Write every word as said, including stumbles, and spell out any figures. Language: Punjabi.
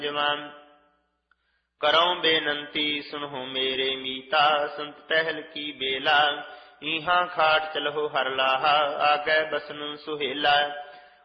ਜਵਾਨ। ਕਰਉ ਬੇਨੰਤੀ ਸੁਨਹੁ ਮੇਰੇ ਮੀਤਾ, ਸੰਤ ਪਹਿਲ ਕੀ ਬੇਲਾ। ਈਹਾਂ ਖਾਟ ਚਲਹੁ ਹਰ ਲਾਹਾ, ਆਗੈ ਬਸਨ ਸੁਹੇਲਾ।